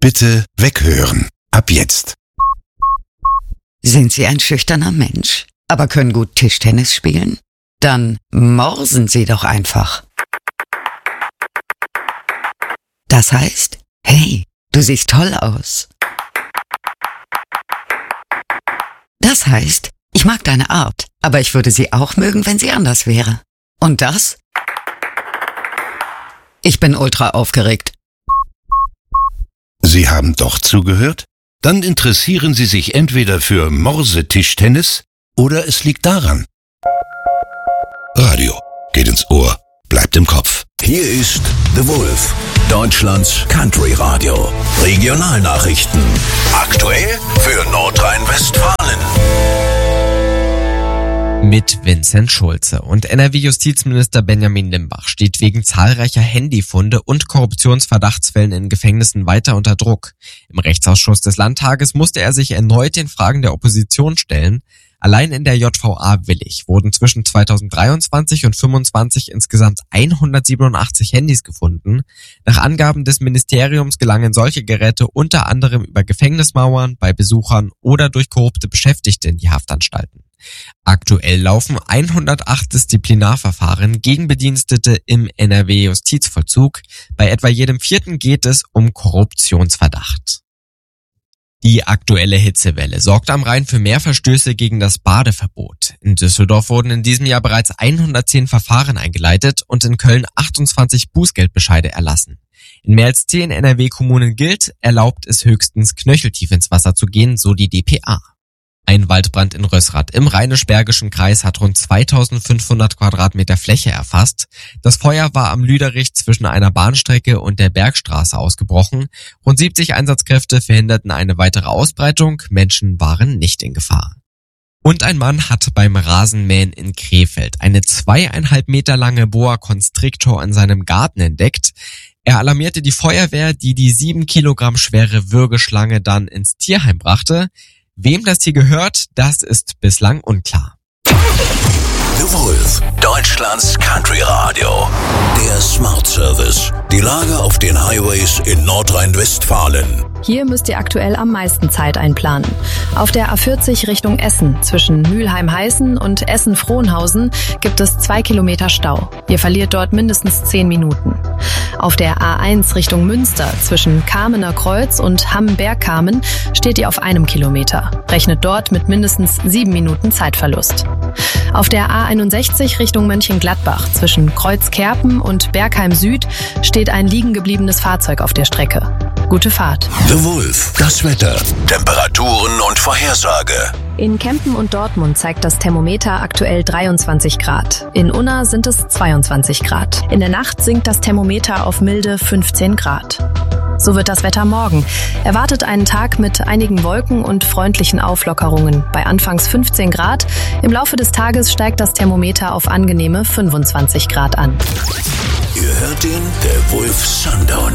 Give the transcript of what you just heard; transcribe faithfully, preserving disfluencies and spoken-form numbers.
Bitte weghören. Ab jetzt. Sind Sie ein schüchterner Mensch, aber können gut Tischtennis spielen? Dann morsen Sie doch einfach. Das heißt, hey, du siehst toll aus. Das heißt, ich mag deine Art, aber ich würde sie auch mögen, wenn sie anders wäre. Und das? Ich bin ultra aufgeregt. Sie haben doch zugehört? Dann interessieren Sie sich entweder für Morse-Tischtennis oder es liegt daran. Radio geht ins Ohr, bleibt im Kopf. Hier ist The Wolf, Deutschlands Country-Radio. Regionalnachrichten. Aktuell für Nordrhein-Westfalen. Mit Vincent Schulze. Und N R W-Justizminister Benjamin Limbach steht wegen zahlreicher Handyfunde und Korruptionsverdachtsfällen in Gefängnissen weiter unter Druck. Im Rechtsausschuss des Landtages musste er sich erneut den Fragen der Opposition stellen. Allein in der J V A Willich wurden zwischen zweitausenddreiundzwanzig und fünfundzwanzig insgesamt hundertsiebenundachtzig Handys gefunden. Nach Angaben des Ministeriums gelangen solche Geräte unter anderem über Gefängnismauern, bei Besuchern oder durch korrupte Beschäftigte in die Haftanstalten. Aktuell laufen hundertacht Disziplinarverfahren gegen Bedienstete im N R W-Justizvollzug. Bei etwa jedem vierten geht es um Korruptionsverdacht. Die aktuelle Hitzewelle sorgt am Rhein für mehr Verstöße gegen das Badeverbot. In Düsseldorf wurden in diesem Jahr bereits hundertzehn Verfahren eingeleitet und in Köln achtundzwanzig Bußgeldbescheide erlassen. In mehr als zehn N R W-Kommunen gilt, erlaubt es höchstens knöcheltief ins Wasser zu gehen, so die D P A. Ein Waldbrand in Rösrath im Rheinisch-Bergischen Kreis hat rund zweitausendfünfhundert Quadratmeter Fläche erfasst. Das Feuer war am Lüderich zwischen einer Bahnstrecke und der Bergstraße ausgebrochen. Rund siebzig Einsatzkräfte verhinderten eine weitere Ausbreitung. Menschen waren nicht in Gefahr. Und ein Mann hat beim Rasenmähen in Krefeld eine zweieinhalb Meter lange Boa Constrictor in seinem Garten entdeckt. Er alarmierte die Feuerwehr, die die sieben Kilogramm schwere Würgeschlange dann ins Tierheim brachte. Wem das Tier gehört, das ist bislang unklar. The Wolf, Deutschlands Country-Radio. Der Smart Service. Die Lage auf den Highways in Nordrhein-Westfalen. Hier müsst ihr aktuell am meisten Zeit einplanen. Auf der A vierzig Richtung Essen zwischen Mülheim-Heißen und Essen-Frohnhausen gibt es zwei Kilometer Stau. Ihr verliert dort mindestens zehn Minuten. Auf der A eins Richtung Münster zwischen Kamener Kreuz und Hamm-Bergkamen steht ihr auf einem Kilometer. Rechnet dort mit mindestens sieben Minuten Zeitverlust. Auf der A einundsechzig Richtung Mönchengladbach zwischen Kreuzkerpen und Bergheim Süd steht ein liegen gebliebenes Fahrzeug auf der Strecke. Gute Fahrt. The Wolf, das Wetter, Temperaturen und Vorhersage. In Kempen und Dortmund zeigt das Thermometer aktuell dreiundzwanzig Grad. In Unna sind es zweiundzwanzig Grad. In der Nacht sinkt das Thermometer auf milde fünfzehn Grad. So wird das Wetter morgen. Erwartet einen Tag mit einigen Wolken und freundlichen Auflockerungen. Bei anfangs fünfzehn Grad. Im Laufe des Tages steigt das Thermometer auf angenehme fünfundzwanzig Grad an. Ihr hört den The Wolf Sundown.